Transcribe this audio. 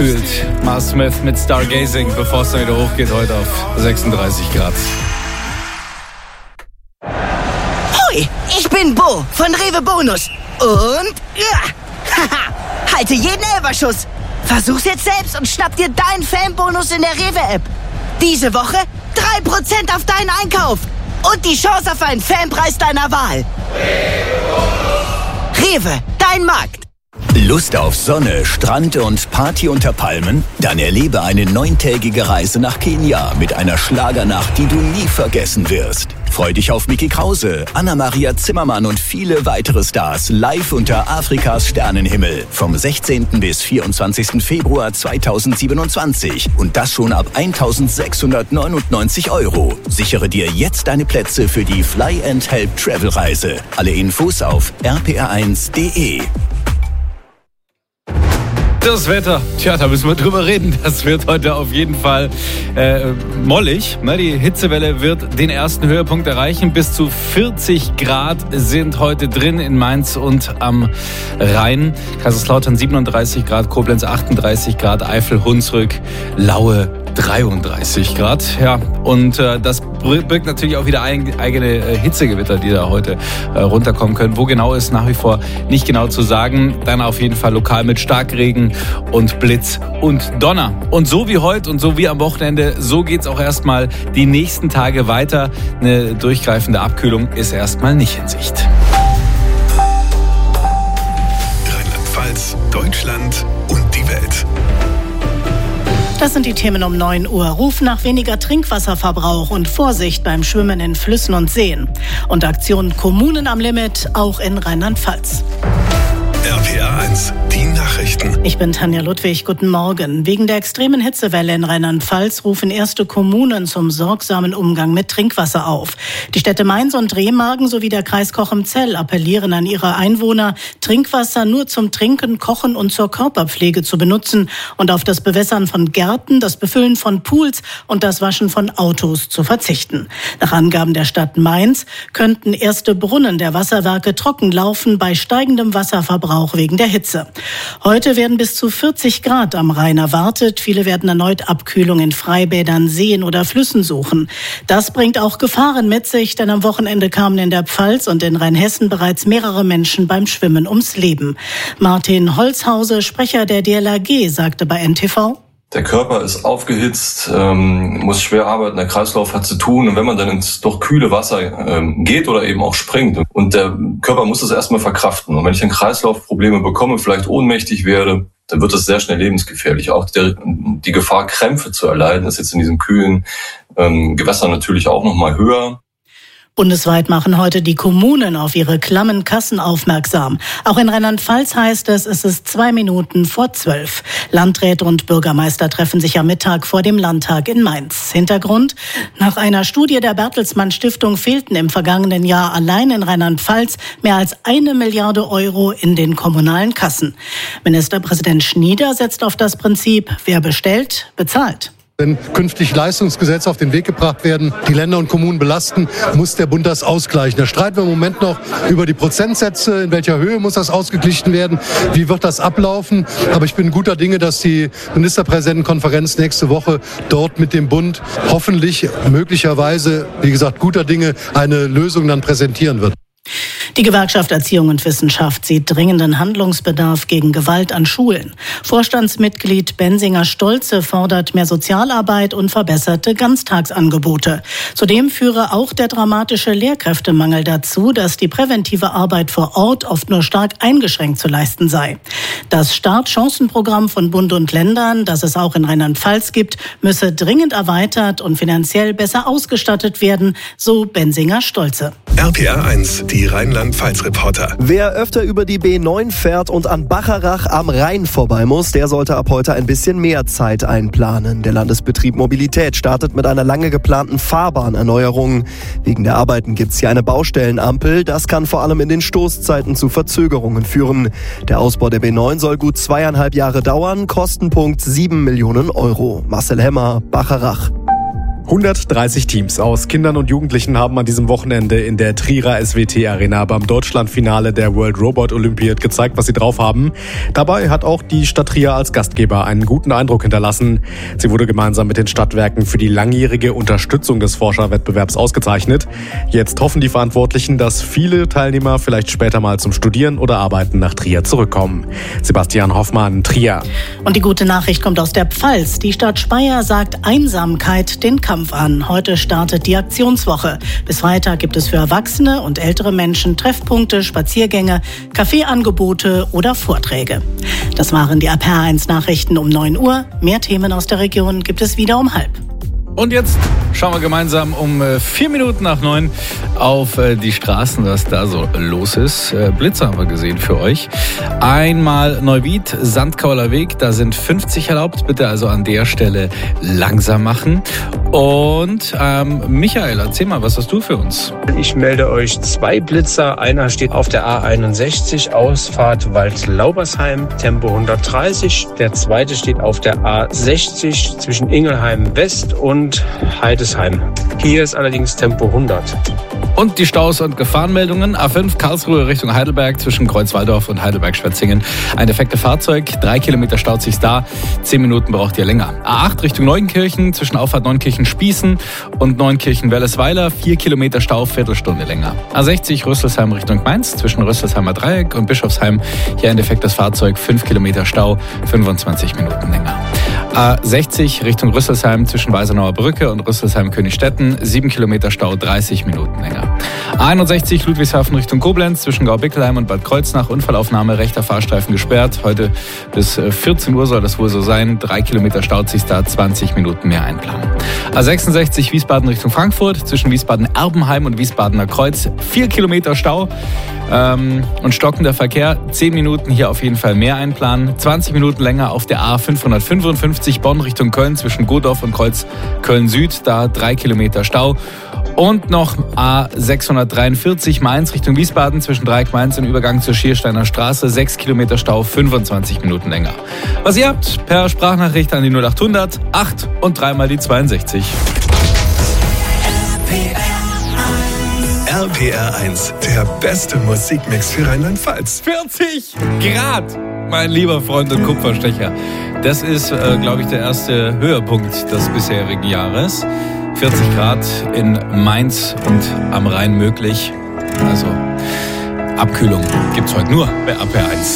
abkühlt. Mars Smith mit Stargazing, bevor es dann wieder hochgeht, heute auf 36 Grad. Hoi, ich bin Bo von Rewe Bonus. Und halte jeden Elberschuss. Versuch's jetzt selbst und schnapp dir deinen Fanbonus in der Rewe-App. Diese Woche 3% auf deinen Einkauf. Und die Chance auf einen Fanpreis deiner Wahl. Rewe, dein Markt. Lust auf Sonne, Strand und Party unter Palmen? Dann erlebe eine 9-tägige Reise nach Kenia mit einer Schlagernacht, die du nie vergessen wirst. Freu dich auf Micky Krause, Anna-Maria Zimmermann und viele weitere Stars live unter Afrikas Sternenhimmel vom 16. bis 24. Februar 2027. Und das schon ab 1.699 €. Sichere dir jetzt deine Plätze für die Fly and Help Travel Reise. Alle Infos auf rpr1.de. Das Wetter, da müssen wir drüber reden. Das wird heute auf jeden Fall mollig. Die Hitzewelle wird den ersten Höhepunkt erreichen. Bis zu 40 Grad sind heute drin in Mainz und am Rhein. Kaiserslautern 37 Grad, Koblenz 38 Grad, Eifel, Hunsrück, Laue 33 Grad. Ja, und das birgt natürlich auch wieder eigene Hitzegewitter, die da heute runterkommen können. Wo genau ist nach wie vor nicht genau zu sagen. Dann auf jeden Fall lokal mit Starkregen und Blitz und Donner. Und so wie heute und so wie am Wochenende, so geht's auch erstmal die nächsten Tage weiter. Eine durchgreifende Abkühlung ist erstmal nicht in Sicht. Rheinland-Pfalz, Deutschland und die Welt. Das sind die Themen um 9 Uhr. Ruf nach weniger Trinkwasserverbrauch und Vorsicht beim Schwimmen in Flüssen und Seen. Und Aktion Kommunen am Limit, auch in Rheinland-Pfalz. RPR 1, die Nachrichten. Ich bin Tanja Ludwig, guten Morgen. Wegen der extremen Hitzewelle in Rheinland-Pfalz rufen erste Kommunen zum sorgsamen Umgang mit Trinkwasser auf. Die Städte Mainz und Remagen sowie der Kreis Cochem-Zell appellieren an ihre Einwohner, Trinkwasser nur zum Trinken, Kochen und zur Körperpflege zu benutzen und auf das Bewässern von Gärten, das Befüllen von Pools und das Waschen von Autos zu verzichten. Nach Angaben der Stadt Mainz könnten erste Brunnen der Wasserwerke trocken laufen bei steigendem Wasserverbrauch wegen der Hitze. Heute werden bis zu 40 Grad am Rhein erwartet. Viele werden erneut Abkühlung in Freibädern, Seen oder Flüssen suchen. Das bringt auch Gefahren mit sich, denn am Wochenende kamen in der Pfalz und in Rheinhessen bereits mehrere Menschen beim Schwimmen ums Leben. Martin Holzhause, Sprecher der DLRG, sagte bei NTV: Der Körper ist aufgehitzt, muss schwer arbeiten, der Kreislauf hat zu tun. Und wenn man dann ins doch kühle Wasser geht oder eben auch springt und der Körper muss das erstmal verkraften. Und wenn ich dann Kreislaufprobleme bekomme, vielleicht ohnmächtig werde, dann wird das sehr schnell lebensgefährlich. Auch die Gefahr, Krämpfe zu erleiden, ist jetzt in diesen kühlen Gewässern natürlich auch nochmal höher. Bundesweit machen heute die Kommunen auf ihre klammen Kassen aufmerksam. Auch in Rheinland-Pfalz heißt es ist 2 Minuten vor 12. Landräte und Bürgermeister treffen sich am Mittag vor dem Landtag in Mainz. Hintergrund: Nach einer Studie der Bertelsmann Stiftung fehlten im vergangenen Jahr allein in Rheinland-Pfalz mehr als 1 Milliarde € in den kommunalen Kassen. Ministerpräsident Schnieder setzt auf das Prinzip, wer bestellt, bezahlt. Wenn künftig Leistungsgesetze auf den Weg gebracht werden, die Länder und Kommunen belasten, muss der Bund das ausgleichen. Da streiten wir im Moment noch über die Prozentsätze, in welcher Höhe muss das ausgeglichen werden, wie wird das ablaufen. Aber ich bin guter Dinge, dass die Ministerpräsidentenkonferenz nächste Woche dort mit dem Bund hoffentlich, möglicherweise, wie gesagt, guter Dinge eine Lösung dann präsentieren wird. Die Gewerkschaft Erziehung und Wissenschaft sieht dringenden Handlungsbedarf gegen Gewalt an Schulen. Vorstandsmitglied Bensinger Stolze fordert mehr Sozialarbeit und verbesserte Ganztagsangebote. Zudem führe auch der dramatische Lehrkräftemangel dazu, dass die präventive Arbeit vor Ort oft nur stark eingeschränkt zu leisten sei. Das Startchancenprogramm von Bund und Ländern, das es auch in Rheinland-Pfalz gibt, müsse dringend erweitert und finanziell besser ausgestattet werden, so Bensinger Stolze. RPR 1, die Rheinland-Pfalz-Reporter. Wer öfter über die B9 fährt und an Bacharach am Rhein vorbei muss, der sollte ab heute ein bisschen mehr Zeit einplanen. Der Landesbetrieb Mobilität startet mit einer lange geplanten Fahrbahnerneuerung. Wegen der Arbeiten gibt es hier eine Baustellenampel. Das kann vor allem in den Stoßzeiten zu Verzögerungen führen. Der Ausbau der B9 soll gut 2,5 Jahre dauern. Kostenpunkt 7 Millionen €. Marcel Hemmer, Bacharach. 130 Teams aus Kindern und Jugendlichen haben an diesem Wochenende in der Trierer SWT Arena beim Deutschlandfinale der World Robot Olympiad gezeigt, was sie drauf haben. Dabei hat auch die Stadt Trier als Gastgeber einen guten Eindruck hinterlassen. Sie wurde gemeinsam mit den Stadtwerken für die langjährige Unterstützung des Forscherwettbewerbs ausgezeichnet. Jetzt hoffen die Verantwortlichen, dass viele Teilnehmer vielleicht später mal zum Studieren oder Arbeiten nach Trier zurückkommen. Sebastian Hoffmann, Trier. Und die gute Nachricht kommt aus der Pfalz. Die Stadt Speyer sagt Einsamkeit den Kampf an. Heute startet die Aktionswoche. Bis Freitag gibt es für Erwachsene und ältere Menschen Treffpunkte, Spaziergänge, Kaffeeangebote oder Vorträge. Das waren die RPR1 Nachrichten um 9 Uhr. Mehr Themen aus der Region gibt es wieder um 8:30. Und jetzt schauen wir gemeinsam um 4 Minuten nach 9 auf die Straßen, was da so los ist. Blitzer haben wir gesehen für euch. Einmal Neuwied, Sandkauler Weg, da sind 50 erlaubt. Bitte also an der Stelle langsam machen. Und Michael, erzähl mal, was hast du für uns? Ich melde euch 2 Blitzer. Einer steht auf der A61, Ausfahrt Waldlaubersheim, Tempo 130. Der zweite steht auf der A60 zwischen Ingelheim West und Heidesheim. Hier ist allerdings Tempo 100. Und die Staus und Gefahrenmeldungen. A5 Karlsruhe Richtung Heidelberg zwischen Kreuzwaldorf und Heidelberg-Schwetzingen. Ein defektes Fahrzeug, 3 Kilometer staut sich's da. 10 Minuten braucht ihr länger. A8 Richtung Neunkirchen zwischen Auffahrt Neunkirchen-Spießen und Neunkirchen-Wellesweiler. 4 Kilometer Stau, Viertelstunde länger. A60 Rüsselsheim Richtung Mainz zwischen Rüsselsheimer Dreieck und Bischofsheim. Hier ein defektes Fahrzeug, 5 Kilometer Stau, 25 Minuten länger. A60 Richtung Rüsselsheim zwischen Weisenauer Brücke und Rüsselsheim-Königstetten. 7 Kilometer Stau, 30 Minuten länger. A61 Ludwigshafen Richtung Koblenz zwischen Gaubickelheim und Bad Kreuznach. Unfallaufnahme, rechter Fahrstreifen gesperrt. Heute bis 14 Uhr soll das wohl so sein. 3 Kilometer staut sich da, 20 Minuten mehr einplanen. A66 Wiesbaden Richtung Frankfurt zwischen Wiesbaden-Erbenheim und Wiesbadener Kreuz. 4 Kilometer Stau und stockender Verkehr. 10 Minuten hier auf jeden Fall mehr einplanen. 20 Minuten länger auf der A555 Bonn Richtung Köln zwischen Godorf und Kreuz Köln-Süd. Da 3 Kilometer Stau. Und noch A643 Mainz Richtung Wiesbaden zwischen Dreieck-Mainz und Übergang zur Schiersteiner Straße. 6 Kilometer Stau, 25 Minuten länger. Was ihr habt, per Sprachnachricht an die 0800 8 und 3 mal die 62. RPR1, der beste Musikmix für Rheinland-Pfalz. 40 Grad, mein lieber Freund und Kupferstecher. Das ist, glaube ich, der erste Höhepunkt des bisherigen Jahres. 40 Grad in Mainz und am Rhein möglich. Also Abkühlung gibt's heute nur bei RPR1.